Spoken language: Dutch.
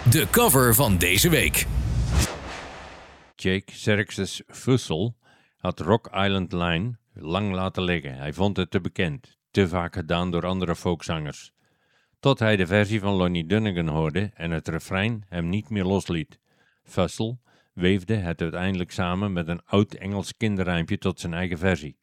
De cover van deze week. Jake Xerxes Fussell had Rock Island Line lang laten liggen. Hij vond het te bekend, te vaak gedaan door andere folkzangers. Tot hij de versie van Lonnie Donegan hoorde en het refrein hem niet meer losliet. Fussell weefde het uiteindelijk samen met een oud Engels kinderrijmpje tot zijn eigen versie.